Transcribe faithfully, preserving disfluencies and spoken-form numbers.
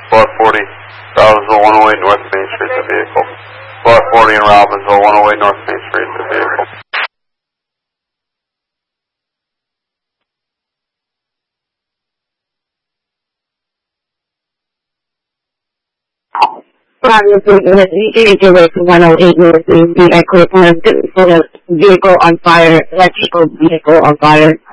Lot forty, Robbinsville, one oh eight North Main Street, the vehicle. Lot forty in Robbinsville, one oh eight North Main Street, the vehicle. Obviously, you need to wait for one oh eight North Main Street. I clicked on the vehicle on fire, electrical vehicle on fire.